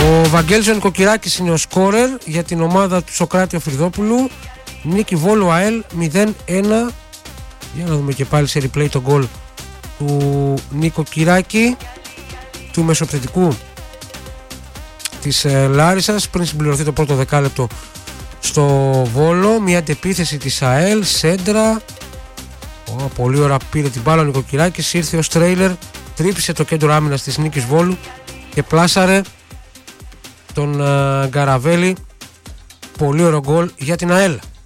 Ο Βαγγέλης ο Νοικοκυράκης είναι ο σκόρερ για την ομάδα του Σοκράτη Οφριδόπουλου. Νίκη Βόλου ΑΕΛ 0-1. Για να δούμε και πάλι σε replay τον γκολ του Νοικοκυράκη, του μεσοεπιθετικού της Λάρισσας, πριν συμπληρωθεί το πρώτο δεκάλεπτο στο Βόλο. Μια αντεπίθεση της ΑΕΛ, σέντρα. Πολύ ωραία πήρε την μπάλα ο Νοικοκυράκης, ήρθε ο Στρέιλερ, τρύπησε το κέντρο άμυνας της Νίκης Βόλου και πλάσαρε τον Γκαραβέλη. Πολύ ωραίο γκολ για την ΑΕΛ.